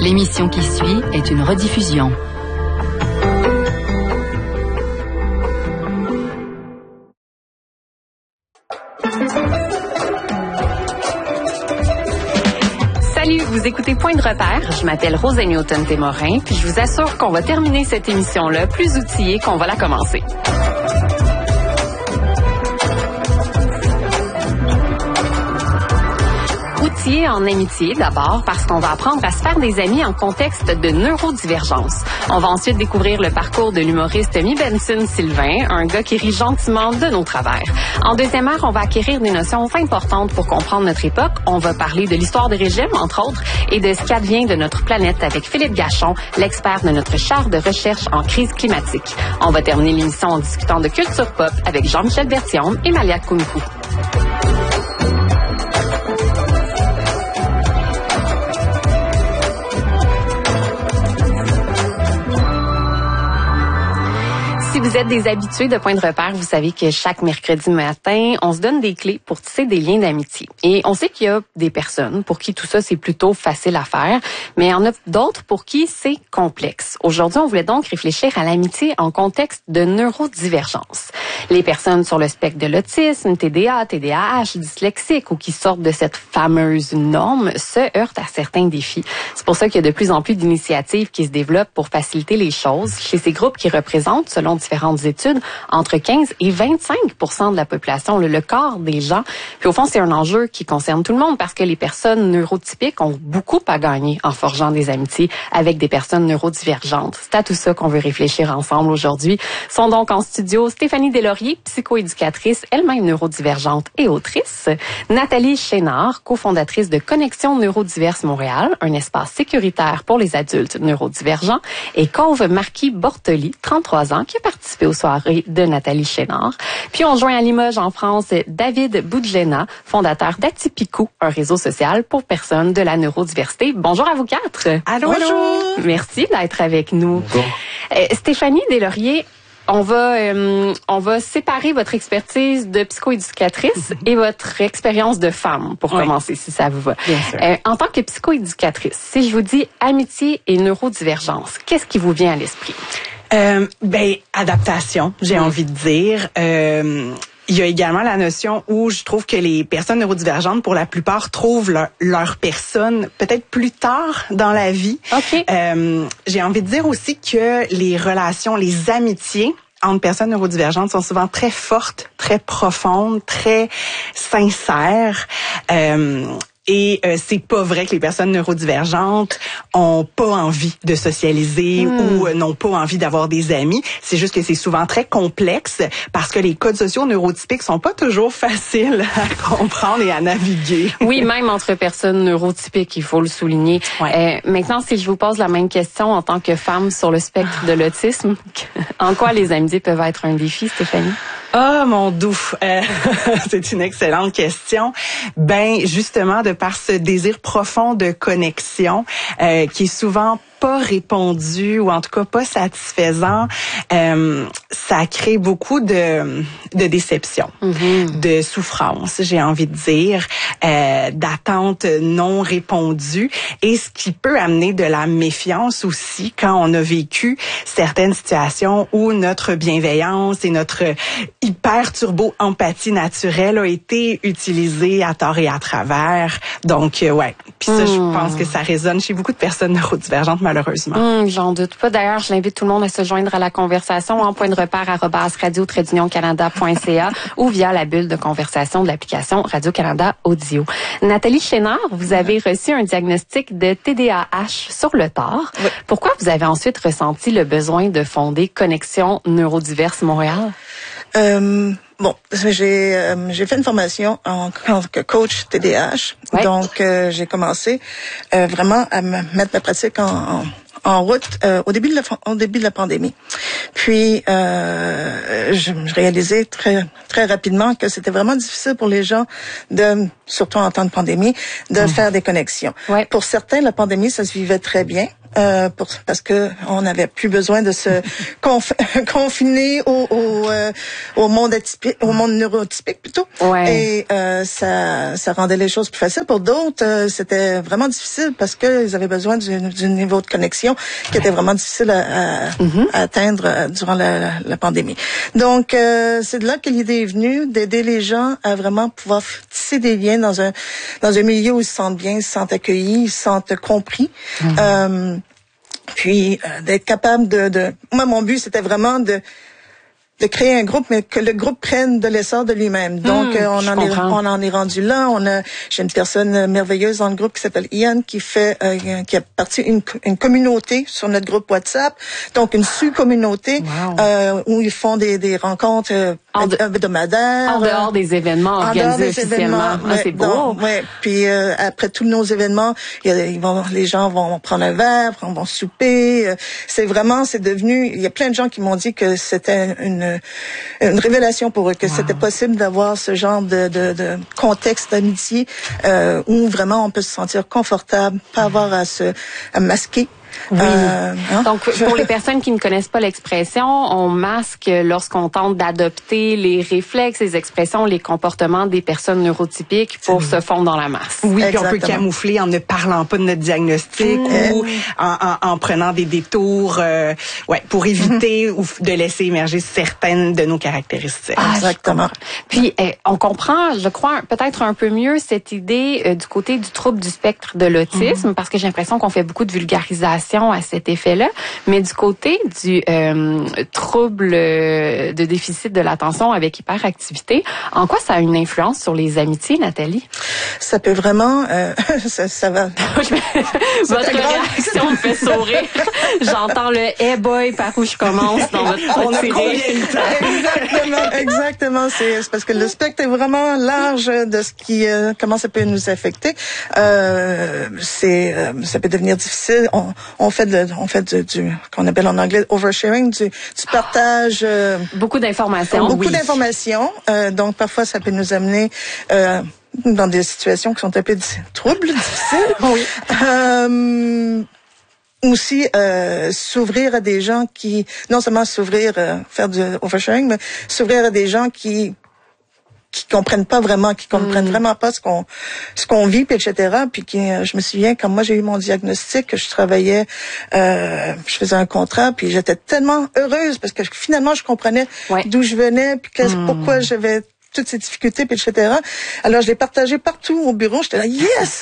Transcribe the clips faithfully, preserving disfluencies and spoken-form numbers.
L'émission qui suit est une rediffusion. Salut, vous écoutez Point de repère. Je m'appelle Rosée Newton-Témorin, puis je vous assure qu'on va terminer cette émission-là plus outillée qu'on va la commencer. Outillé en amitié, d'abord, parce qu'on va apprendre à se faire des amis en contexte de neurodivergence. On va ensuite découvrir le parcours de l'humoriste Mi Benson Sylvain, un gars qui rit gentiment de nos travers. En deuxième heure, on va acquérir des notions importantes pour comprendre notre époque. On va parler de l'histoire des régimes, entre autres, et de ce qu'advient de notre planète avec Philippe Gachon, l'expert de notre chaire de recherche en crise climatique. On va terminer l'émission en discutant de culture pop avec Jean-Michel Berthiaume et Malia Kounkou. Si vous êtes des habitués de Point de repère, vous savez que chaque mercredi matin, on se donne des clés pour tisser des liens d'amitié. Et on sait qu'il y a des personnes pour qui tout ça, c'est plutôt facile à faire, mais il y en a d'autres pour qui c'est complexe. Aujourd'hui, on voulait donc réfléchir à l'amitié en contexte de neurodivergence. Les personnes sur le spectre de l'autisme, T D A, T D A H, dyslexiques ou qui sortent de cette fameuse norme se heurtent à certains défis. C'est pour ça qu'il y a de plus en plus d'initiatives qui se développent pour faciliter les choses chez ces groupes qui représentent, selon différentes études, entre quinze et vingt-cinq pour cent de la population, le, le quart des gens. Puis au fond, c'est un enjeu qui concerne tout le monde parce que les personnes neurotypiques ont beaucoup à gagner en forgeant des amitiés avec des personnes neurodivergentes. C'est à tout ça qu'on veut réfléchir ensemble aujourd'hui. Sont donc en studio Stéphanie Deslauriers, psychoéducatrice, elle-même neurodivergente et autrice, Nathalie Chénard, cofondatrice de Connexion Neurodiverse Montréal, un espace sécuritaire pour les adultes neurodivergents, et Cauve Marquis-Bortoli, trente-trois ans, qui a participé aux soirées de Nathalie Chénard. Puis on joint à Limoges, en France, David Boudjena, fondateur d'Atypicou, un réseau social pour personnes de la neurodiversité. Bonjour à vous quatre. Allô, bonjour. Merci d'être avec nous. Bonjour. Euh, Stéphanie Deslauriers, on va euh, on va séparer votre expertise de psychoéducatrice mm-hmm. et votre expérience de femme pour oui. commencer, si ça vous va. Bien sûr. Euh, en tant que psychoéducatrice, si je vous dis amitié et neurodivergence, qu'est-ce qui vous vient à l'esprit? Euh, ben, adaptation, j'ai mmh. envie de dire. Euh, il y a également la notion où je trouve que les personnes neurodivergentes, pour la plupart, trouvent leur, leur personne peut-être plus tard dans la vie. Okay. Euh, j'ai envie de dire aussi que les relations, les amitiés entre personnes neurodivergentes sont souvent très fortes, très profondes, très sincères. Euh, Et euh, c'est pas vrai que les personnes neurodivergentes ont pas envie de socialiser mmh. ou euh, n'ont pas envie d'avoir des amis. C'est juste que c'est souvent très complexe parce que les codes sociaux neurotypiques sont pas toujours faciles à comprendre et à naviguer. Oui, même entre personnes neurotypiques, il faut le souligner. Ouais. Euh, maintenant, si je vous pose la même question en tant que femme sur le spectre de l'autisme, en quoi les amitiés peuvent être un défi, Stéphanie? Ah, mon doux, euh, c'est une excellente question. Ben, justement, de par ce désir profond de connexion, euh, qui est souvent pas répondu ou en tout cas pas satisfaisant, euh, ça crée beaucoup de, de déception, mm-hmm. de souffrance, j'ai envie de dire, euh, d'attentes non répondues, et ce qui peut amener de la méfiance aussi quand on a vécu certaines situations où notre bienveillance et notre hyper turbo empathie naturelle a été utilisée à tort et à travers. Donc euh, ouais, puis ça, mm. je pense que ça résonne chez beaucoup de personnes neurodivergentes malheureusement. Hum, j'en doute pas. D'ailleurs, je l'invite tout le monde à se joindre à la conversation en point de repère arobase radio trait d'union canada point c a ou via la bulle de conversation de l'application Radio-Canada Audio. Nathalie Chénard, vous avez reçu un diagnostic de T D A H sur le tard. Oui. Pourquoi vous avez ensuite ressenti le besoin de fonder Connexion Neurodiverse Montréal? Euh, bon, j'ai euh, j'ai fait une formation en tant que coach T D A H, ouais. donc euh, j'ai commencé euh, vraiment à me mettre ma pratique en, en, en route euh, au début de la au début de la pandémie. Puis euh, je, je réalisais très très rapidement que c'était vraiment difficile pour les gens de, surtout en temps de pandémie, de mmh. faire des connexions. Ouais. Pour certains, la pandémie ça se vivait très bien. euh, pour, parce que on n'avait plus besoin de se conf, confiner au, au, euh, au monde atypique, au monde neurotypique plutôt. Ouais. Et euh, ça, ça rendait les choses plus faciles. Pour d'autres, euh, c'était vraiment difficile parce que ils avaient besoin d'un, d'un niveau de connexion qui était vraiment difficile à, à, mm-hmm. à atteindre euh, durant la, la, la pandémie. Donc, euh, c'est de là que l'idée est venue d'aider les gens à vraiment pouvoir tisser des liens dans un dans un milieu où ils se sentent bien, ils se sentent accueillis, ils se sentent compris. Mm-hmm. Euh, puis euh, d'être capable de, de... Moi, mon but, c'était vraiment de de créer un groupe, mais que le groupe prenne de l'essor de lui-même. Donc, mmh, euh, on en est, on en est rendu là. On a, j'ai une personne merveilleuse dans le groupe qui s'appelle Ian, qui fait, euh, qui a parti une, une communauté sur notre groupe WhatsApp. Donc, une sous-communauté wow. euh, où ils font des, des rencontres euh, en de, hebdomadaires. En dehors des événements organisés officiellement. Ah, ouais, c'est beau. Donc, ouais. Puis euh, après tous nos événements, il y a, ils vont, les gens vont prendre un verre, vont souper. Euh, c'est vraiment, c'est devenu. Il y a plein de gens qui m'ont dit que c'était une une révélation pour eux, que wow. c'était possible d'avoir ce genre de, de, de contexte d'amitié euh, où vraiment on peut se sentir confortable, pas avoir à se à masquer. Oui. Euh, hein? Donc, pour les personnes qui ne connaissent pas l'expression, on masque lorsqu'on tente d'adopter les réflexes, les expressions, les comportements des personnes neurotypiques pour oui. se fondre dans la masse. Oui, puis on peut camoufler en ne parlant pas de notre diagnostic mmh. ou en, en, en prenant des détours euh, ouais, pour éviter mmh. ou de laisser émerger certaines de nos caractéristiques. Ah, exactement. Puis, eh, on comprend, je crois, peut-être un peu mieux cette idée euh, du côté du trouble du spectre de l'autisme, mmh. parce que j'ai l'impression qu'on fait beaucoup de vulgarisation à cet effet-là, mais du côté du euh, trouble de déficit de l'attention avec hyperactivité, en quoi ça a une influence sur les amitiés, Nathalie? Ça peut vraiment... Euh, ça, ça va... Votre réaction me fait sourire. J'entends le « Hey boy, par où je commence » dans votre tirée. Exactement, exactement. C'est, c'est parce que le spectre est vraiment large de ce qui... Euh, comment ça peut nous affecter. Euh, c'est, euh, ça peut devenir difficile. On, On fait de, on fait du, du qu'on appelle en anglais oversharing, du, du partage. Euh, beaucoup d'informations. Beaucoup oui. d'informations. Euh, donc parfois ça peut nous amener euh, dans des situations qui sont un peu troubles, difficiles. Oui. Euh, aussi euh, s'ouvrir à des gens qui, non seulement s'ouvrir, euh, faire du oversharing, mais s'ouvrir à des gens qui qui comprennent pas vraiment, qui comprennent mm. vraiment pas ce qu'on ce qu'on vit, puis et cetera. Puis qui, euh, je me souviens quand moi j'ai eu mon diagnostic, que je travaillais, euh, je faisais un contrat, puis j'étais tellement heureuse parce que finalement je comprenais ouais. d'où je venais, puis mm. pourquoi j'avais toutes ces difficultés, puis et cetera. Alors je l'ai partagé partout au bureau. J'étais là, yes.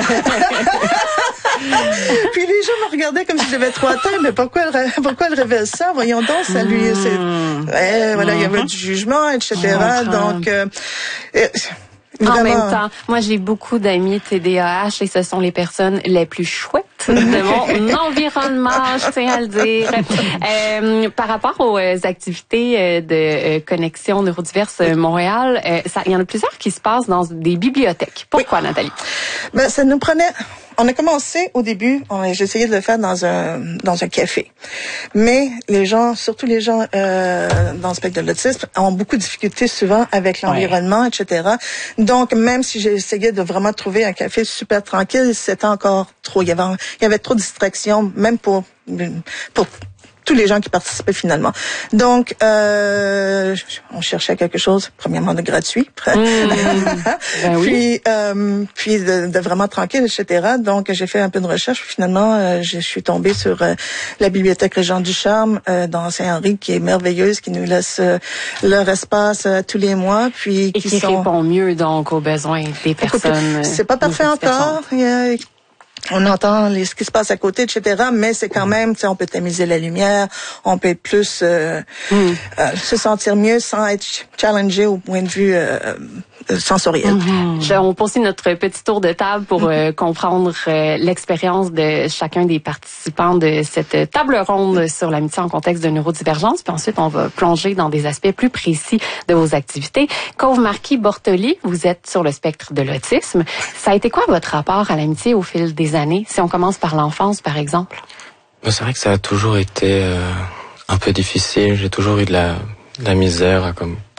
Puis les gens me regardaient comme si j'avais trois têtes, mais pourquoi elle, pourquoi elle révèle ça? Voyons donc, ça lui, c'est, ouais, voilà, il y avait du jugement, et cetera. Donc, euh, euh, en même temps, moi j'ai beaucoup d'amis T D A H et ce sont les personnes les plus chouettes de mon environnement, je tiens à le dire. Euh, par rapport aux activités de connexion neurodiverse Montréal, ça, il y en a plusieurs qui se passent dans des bibliothèques. Pourquoi, oui. Nathalie? Ben, ça nous prenait... On a commencé au début, j'ai essayé de le faire dans un dans un café, mais les gens, surtout les gens euh, dans le spectre de l'autisme, ont beaucoup de difficultés souvent avec l'environnement, ouais. et cetera. Donc même si j'ai essayé de vraiment trouver un café super tranquille, c'était encore trop. Il y avait il y avait trop de distractions, même pour pour tous les gens qui participaient finalement. Donc, euh, on cherchait quelque chose, premièrement de gratuit, mmh. ben oui. puis euh, puis de, de vraiment tranquille, et cetera. Donc, j'ai fait un peu de recherche. Finalement, euh, je suis tombée sur euh, la bibliothèque Régent Ducharme euh, dans Saint-Henri, qui est merveilleuse, qui nous laisse euh, leur espace euh, tous les mois, puis et qui, qui sont... répond mieux donc aux besoins des personnes. C'est pas parfait encore. Il y a, on entend les, ce qui se passe à côté, et cetera. Mais c'est quand même, tu sais, on peut tamiser la lumière, on peut être plus euh, mm. euh, se sentir mieux sans être challengé au point de vue euh, sensoriel. Mm-hmm. Je, on poursuit notre petit tour de table pour euh, comprendre euh, l'expérience de chacun des participants de cette table ronde sur l'amitié en contexte de neurodivergence. Puis ensuite, on va plonger dans des aspects plus précis de vos activités. Cauve Marquis Bortoli, vous êtes sur le spectre de l'autisme. Ça a été quoi votre rapport à l'amitié au fil des années, si on commence par l'enfance, par exemple? C'est vrai que ça a toujours été euh, un peu difficile. J'ai toujours eu de la, de la misère à comme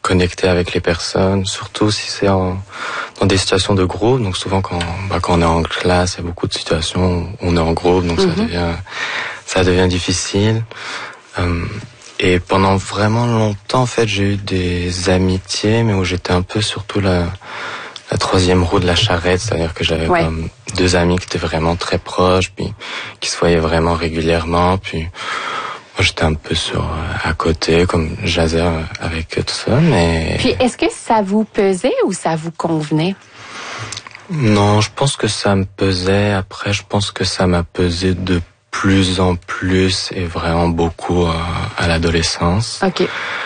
connecter avec les personnes, surtout si c'est en, dans des situations de groupe. Donc souvent quand, bah, quand on est en classe, il y a beaucoup de situations où on est en groupe, donc mm-hmm. ça devient, ça devient difficile. Euh, et pendant vraiment longtemps, en fait, j'ai eu des amitiés, mais où j'étais un peu surtout la, la troisième roue de la charrette, c'est-à-dire que j'avais ouais. comme deux amis qui étaient vraiment très proches, puis qui se voyaient vraiment régulièrement, puis moi, j'étais un peu sur à côté, comme jasais avec tout ça, mais... Puis, est-ce que ça vous pesait ou ça vous convenait? Non, je pense que ça me pesait. Après, je pense que ça m'a pesé de plus en plus et vraiment beaucoup à, à l'adolescence. OK.